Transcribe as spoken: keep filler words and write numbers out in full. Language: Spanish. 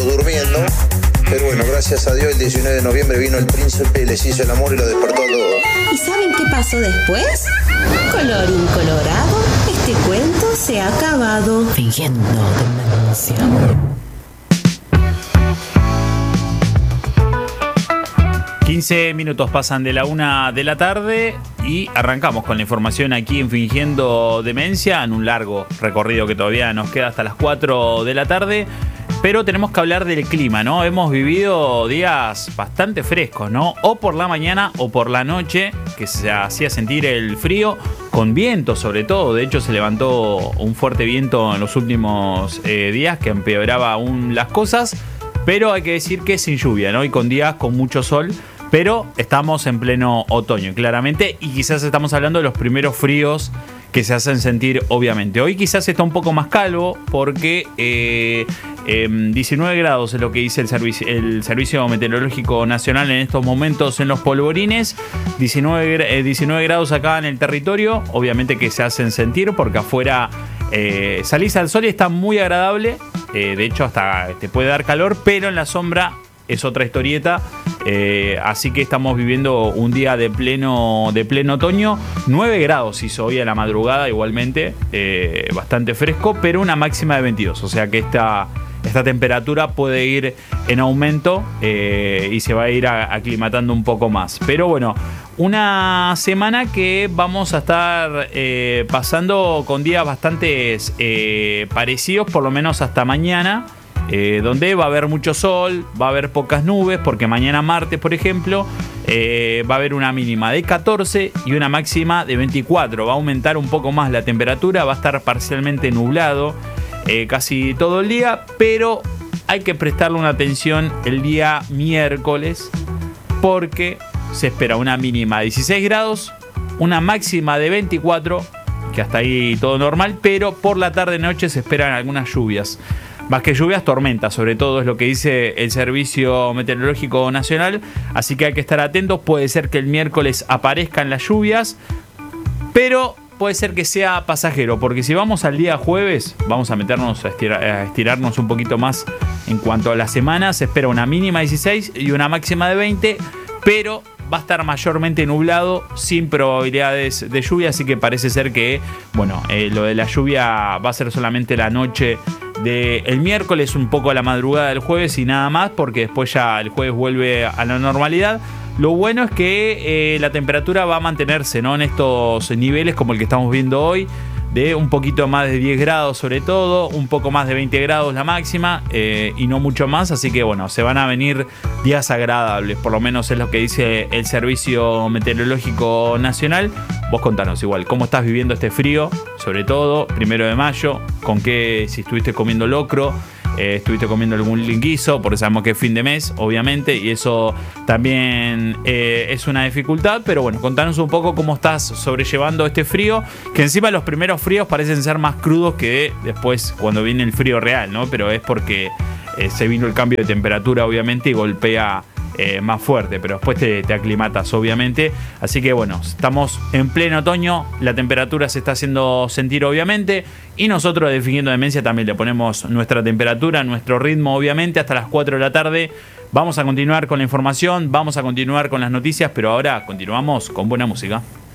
durmiendo. Pero bueno, gracias a Dios el diecinueve de noviembre vino el príncipe, les hizo el amor y lo despertó a todos. ¿Y saben qué pasó después? Colorín colorado, este cuento se ha acabado. Fingiendo demencia. quince minutos pasan de la una de la tarde y arrancamos con la información aquí en Fingiendo Demencia, en un largo recorrido que todavía nos queda hasta las cuatro de la tarde. Pero tenemos que hablar del clima, ¿no? Hemos vivido días bastante frescos, ¿no? O por la mañana o por la noche, que se hacía sentir el frío, con viento sobre todo. De hecho, se levantó un fuerte viento en los últimos eh, días que empeoraba aún las cosas. Pero hay que decir que sin lluvia, ¿no? Y con días con mucho sol. Pero estamos en pleno otoño, claramente. Y quizás estamos hablando de los primeros fríos que se hacen sentir, obviamente. Hoy quizás está un poco más calvo porque eh, eh, diecinueve grados es lo que dice el servicio, el Servicio Meteorológico Nacional en estos momentos en los polvorines. diecinueve, eh, diecinueve grados acá en el territorio, obviamente que se hacen sentir porque afuera eh, salís al sol y está muy agradable. Eh, de hecho, hasta te puede dar calor, pero en la sombra es otra historieta. Eh, así que estamos viviendo un día de pleno, de pleno otoño. nueve grados hizo hoy a la madrugada igualmente, eh, bastante fresco, pero una máxima de veintidós. O sea que esta, esta temperatura puede ir en aumento eh, y se va a ir a, aclimatando un poco más. Pero bueno, una semana que vamos a estar eh, pasando con días bastante eh, parecidos, por lo menos hasta mañana. Eh, donde va a haber mucho sol, va a haber pocas nubes, porque mañana martes, por ejemplo, eh, va a haber una mínima de catorce y una máxima de veinticuatro. Va a aumentar un poco más la temperatura, va a estar parcialmente nublado eh, casi todo el día, pero hay que prestarle una atención el día miércoles, porque se espera una mínima de dieciséis grados, una máxima de veinticuatro, que hasta ahí todo normal, pero por la tarde-noche se esperan algunas lluvias. Más que lluvias, tormentas, sobre todo es lo que dice el Servicio Meteorológico Nacional. Así que hay que estar atentos. Puede ser que el miércoles aparezcan las lluvias, pero puede ser que sea pasajero, porque si vamos al día jueves, vamos a meternos a, estirar, a estirarnos un poquito más en cuanto a la semana. Se espera una mínima de dieciséis y una máxima de veinte, pero va a estar mayormente nublado, sin probabilidades de lluvia, así que parece ser que, bueno, eh, lo de la lluvia va a ser solamente la noche del miércoles, un poco a la madrugada del jueves y nada más, porque después ya el jueves vuelve a la normalidad. Lo bueno es que eh, la temperatura va a mantenerse, ¿no?, en estos niveles como el que estamos viendo hoy, de un poquito más de diez grados sobre todo, un poco más de veinte grados la máxima eh, y no mucho más, así que bueno, se van a venir días agradables, por lo menos es lo que dice el Servicio Meteorológico Nacional. Vos contanos igual, ¿cómo estás viviendo este frío? Sobre todo, primero de mayo, con qué, si estuviste comiendo locro, eh, estuviste comiendo algún guiso, porque sabemos que es fin de mes, obviamente, y eso también eh, es una dificultad, pero bueno, contanos un poco cómo estás sobrellevando este frío, que encima los primeros fríos parecen ser más crudos que después cuando viene el frío real, ¿no? Pero es porque eh, se vino el cambio de temperatura, obviamente, y golpea Eh, más fuerte, pero después te, te aclimatas, obviamente. Así que bueno, estamos en pleno otoño, la temperatura se está haciendo sentir, obviamente, y nosotros de Fingiendo Demencia también le ponemos nuestra temperatura, nuestro ritmo, obviamente, hasta las cuatro de la tarde. Vamos a continuar con la información, vamos a continuar con las noticias, pero ahora continuamos con buena música.